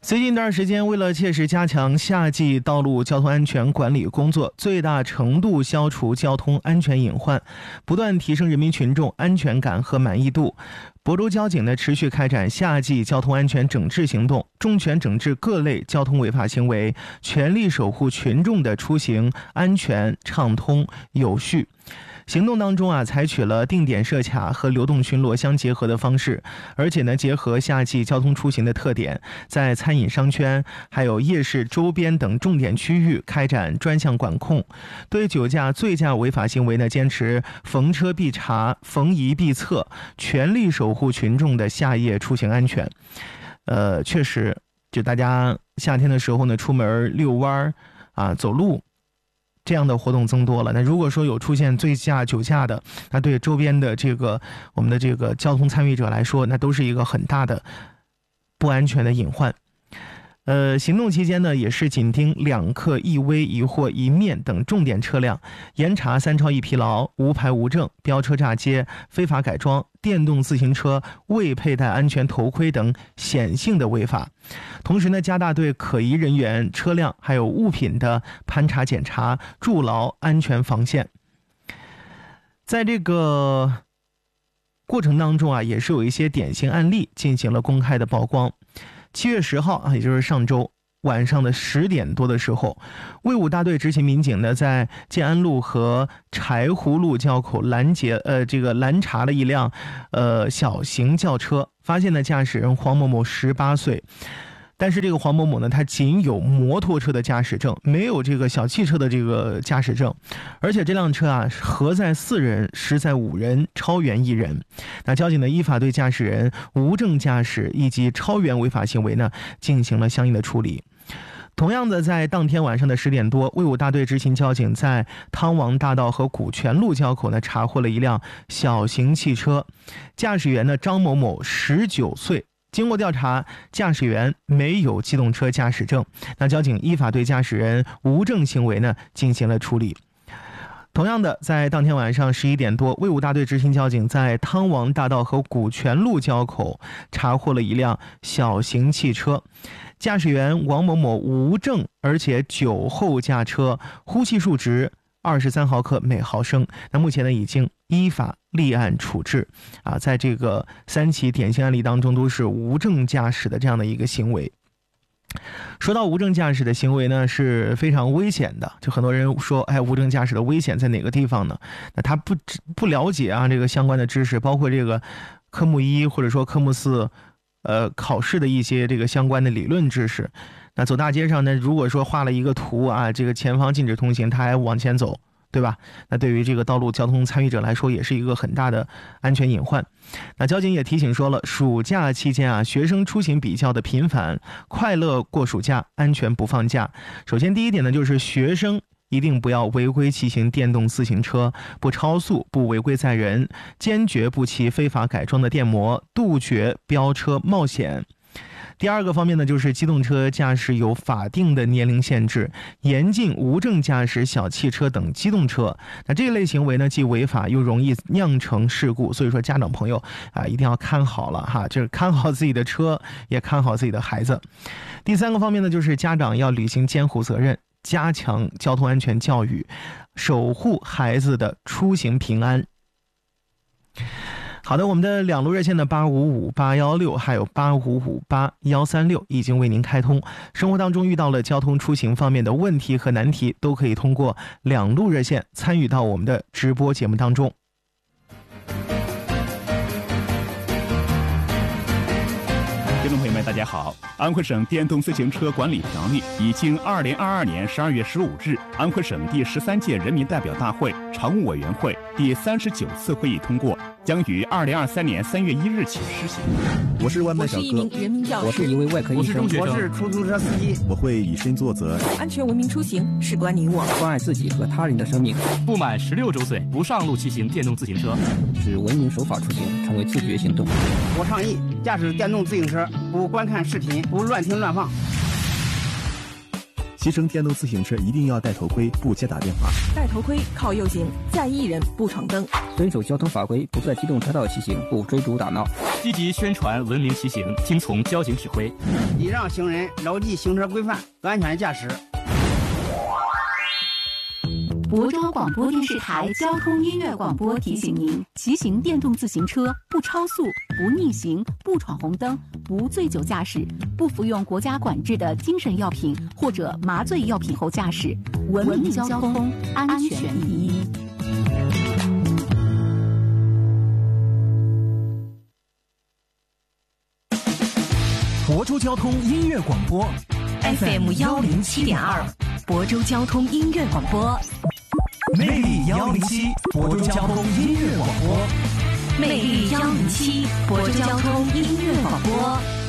最近一段时间，为了切实加强夏季道路交通安全管理工作，最大程度消除交通安全隐患，不断提升人民群众安全感和满意度，亳州交警呢持续开展夏季交通安全整治行动，重拳整治各类交通违法行为，全力守护群众的出行安全畅通有序。行动当中采取了定点设卡和流动巡逻相结合的方式，而且呢，结合夏季交通出行的特点，在餐饮商圈还有夜市周边等重点区域开展专项管控，对酒驾、醉驾违法行为呢，坚持逢车必查、逢疑必测，全力守护群众的夏夜出行安全。确实，就大家夏天的时候呢，出门遛弯走路。这样的活动增多了，那如果说有出现醉驾、酒驾的，那对周边的我们的这个交通参与者来说，那都是一个很大的不安全的隐患。行动期间呢，也是紧盯2克1危1货1面等重点车辆，严查3超1疲劳、无牌无证、飙车炸街、非法改装、电动自行车未佩戴安全头盔等显性的违法。同时呢，加大对可疑人员、车辆还有物品的盘查检查，筑牢安全防线。在这个过程当中也是有一些典型案例进行了公开的曝光。7月10号也就是上周晚上的10点多的时候，卫武大队执勤民警呢，在建安路和柴胡路交口拦查了一辆小型轿车，发现呢驾驶人黄某某18岁。但是这个黄某某呢，他仅有摩托车的驾驶证，没有这个小汽车的这个驾驶证，而且这辆车核载4人，实载5人，超员1人。那交警呢，依法对驾驶人无证驾驶以及超员违法行为呢，进行了相应的处理。同样的，在当天晚上的10点多，卫武大队执勤交警在汤王大道和古泉路交口呢，查获了一辆小型汽车，驾驶员呢张某某19岁。经过调查，驾驶员没有机动车驾驶证，那交警依法对驾驶人无证行为呢进行了处理。同样的，在当天晚上11点多，卫武大队执勤交警在汤王大道和古泉路交口查获了一辆小型汽车，驾驶员王某某无证，而且酒后驾车，呼气数值23毫克每毫升。那目前呢，已经依法立案处置在这个3起典型案例当中，都是无证驾驶的这样的一个行为。说到无证驾驶的行为呢，是非常危险的。就很多人说，无证驾驶的危险在哪个地方呢？那他不了解这个相关的知识，包括这个科目1或者说科目4考试的一些这个相关的理论知识。那走大街上呢，如果说画了一个图这个前方禁止通行，他还往前走，对吧？那对于这个道路交通参与者来说，也是一个很大的安全隐患。那交警也提醒说了，暑假期间学生出行比较的频繁，快乐过暑假，安全不放假。首先第一点呢，就是学生一定不要违规骑行电动自行车，不超速，不违规载人，坚决不骑非法改装的电摩，杜绝飙车冒险。第二个方面呢，就是机动车驾驶有法定的年龄限制，严禁无证驾驶小汽车等机动车。那这类行为呢，既违法又容易酿成事故，所以说家长朋友一定要看好了就是看好自己的车，也看好自己的孩子。第三个方面呢，就是家长要履行监护责任，加强交通安全教育，守护孩子的出行平安。好的，我们的2路热线的855-816还有855-8136已经为您开通。生活当中遇到了交通出行方面的问题和难题，都可以通过2路热线参与到我们的直播节目当中。 听众朋友们，大家好！安徽省电动自行车管理条例已经2022年12月15日安徽省第13届人民代表大会常务委员会第39次会议通过，将于2023年3月1日起施行。 我是外卖小哥， 我是一名人民教师， 我是一位外科医生， 我是出租车司机。 我会以身作则。 安全文明出行事关你我， 关爱自己和他人的生命。 不满16周岁不上路骑行电动自行车， 使文明守法出行成为自觉行动。 我倡议驾驶电动自行车不观看视频，不乱听乱放。 骑乘电动自行车一定要戴头盔，不接打电话。 戴头盔靠右行，在意人不闯灯。 遵守交通法规，不在机动车道骑行，不追逐打闹。 积极宣传文明骑行，听从交警指挥。 礼让行人，牢记行车规范，安全驾驶。 亳州广播电视台交通音乐广播提醒您：骑行电动自行车不超速、不逆行、不闯红灯、不醉酒驾驶、不服用国家管制的精神药品或者麻醉药品后驾驶。文明交通，安全第一。 亳州交通音乐广播 FM 107.2，亳州交通音乐广播。 魅力107，亳州交通音乐广播。 魅力107，亳州交通音乐广播。